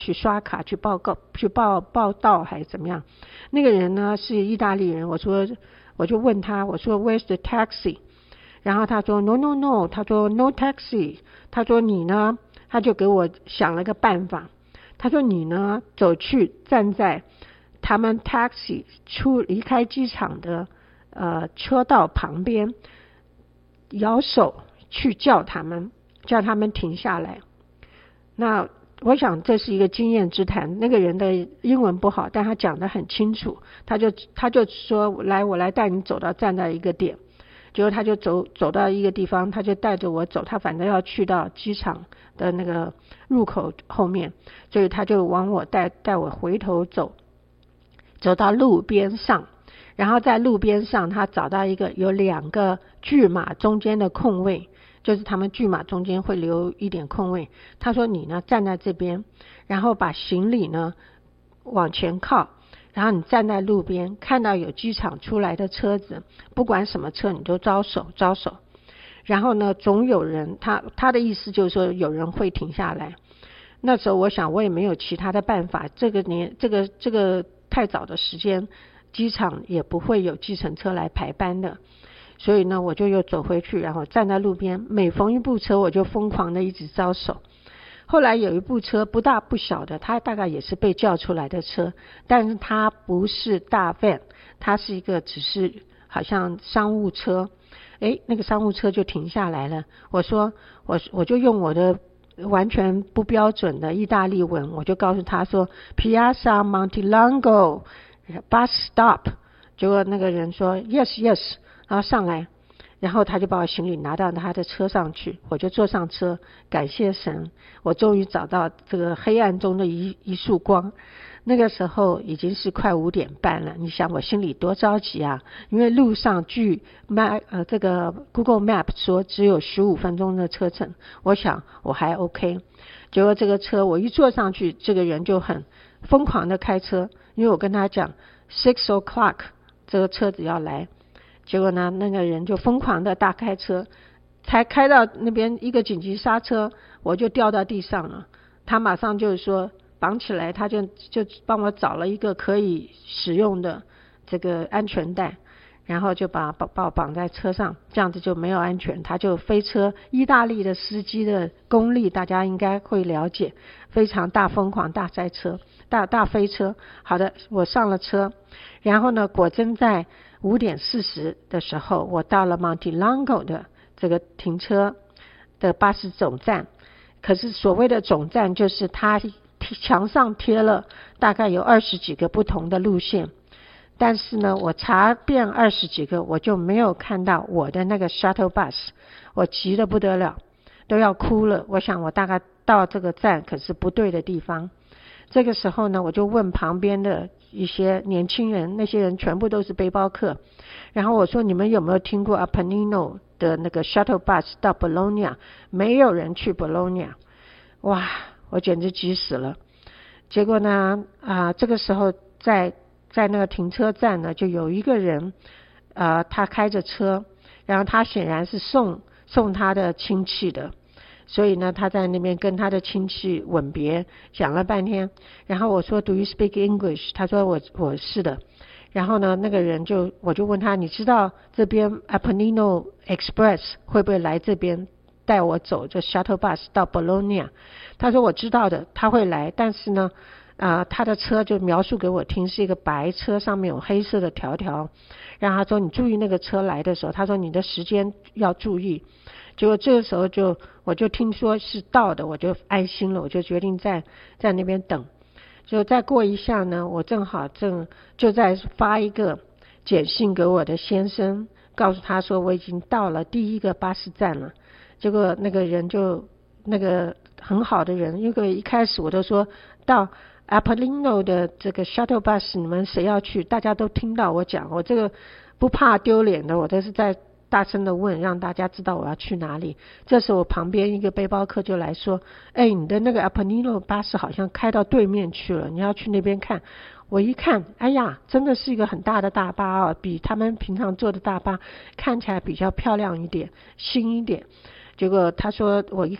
去刷卡去报到还是怎么样。那个人呢是意大利人，我就问他，我说 Where's the taxi？ 然后他说 No， 他说 No taxi， 他说你呢，他就给我想了个办法，他说你呢走去站在他们 taxi 离开机场的车道旁边，摇手去叫他们停下来。那我想这是一个经验之谈，那个人的英文不好，但他讲得很清楚，他就说来，我来带你走到站在一个点。结果他就走到一个地方，他就带着我走，他反正要去到机场的那个入口后面，所以他就往我带我回头走到路边上，然后在路边上他找到一个有2个巨马中间的空位，就是他们巨马中间会留一点空位，他说你呢站在这边，然后把行李呢往前靠，然后你站在路边，看到有机场出来的车子，不管什么车你就招手，然后呢总有人，他的意思就是说有人会停下来。那时候我想我也没有其他的办法，这个太早的时间机场也不会有计程车来排班的，所以呢我就又走回去，然后站在路边，每逢一部车我就疯狂的一直招手。后来有一部车不大不小的，它大概也是被叫出来的车，但是它不是大 van， 它是一个只是好像商务车。那个商务车就停下来了，我说我就用我的完全不标准的意大利文，我就告诉他说 Piazza Montelongo bus stop， 结果那个人说 yes， 然后上来，然后他就把我行李拿到他的车上去，我就坐上车，感谢神，我终于找到这个黑暗中的一束光。那个时候已经是快5点半了，你想我心里多着急啊！因为路上据这个 Google Map 说只有15分钟的车程，我想我还 OK。结果这个车我一坐上去，这个人就很疯狂的开车，因为我跟他讲 6 o'clock 这个车子要来，结果呢那个人就疯狂的大开车，才开到那边一个紧急刹车，我就掉到地上了。他马上就是说绑起来，他就帮我找了一个可以使用的这个安全带，然后就把我绑在车上，这样子就没有安全。他就飞车，意大利的司机的功力大家应该会了解，非常大疯狂大赛车，大飞车。好的，我上了车，然后呢果真在5点40的时候，我到了 Montelongo 的这个停车的巴士总站。可是所谓的总站就是它墙上贴了大概有20几个不同的路线，但是呢我查遍20几个，我就没有看到我的那个 shuttle bus， 我急得不得了，都要哭了。我想我大概到这个站可是不对的地方。这个时候呢我就问旁边的一些年轻人，那些人全部都是背包客，然后我说你们有没有听过 Apenino 的那个 shuttle bus 到 Bologna？ 没有人去 Bologna。 哇，我简直急死了。结果呢这个时候在那个停车站呢，就有一个人他开着车，然后他显然是送他的亲戚的，所以呢他在那边跟他的亲戚吻别，讲了半天。然后我说 Do you speak English？ 他说我是的。然后呢那个人我就问他，你知道这边 Apenino Express 会不会来这边带我走这 shuttle bus 到 Bologna？ 他说我知道的，他会来，但是呢他的车就描述给我听，是一个白车，上面有黑色的条条。然后他说你注意那个车来的时候，他说你的时间要注意。结果这个时候我就听说是到的，我就安心了，我就决定在那边等。就再过一下呢，我正就在发一个简讯给我的先生，告诉他说我已经到了第一个巴士站了。结果那个人那个很好的人，因为一开始我都说到 Apenino 的这个 shuttle bus 你们谁要去，大家都听到我讲，我这个不怕丢脸的，我都是在大声的问，让大家知道我要去哪里。这时候我旁边一个背包客就来说，你的那个 Apenino 巴士好像开到对面去了，你要去那边看。我一看，哎呀，真的是一个很大的大巴比他们平常坐的大巴看起来比较漂亮一点，新一点。结果他说我一看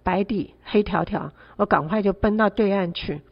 白底黑条条，我赶快就奔到对岸去。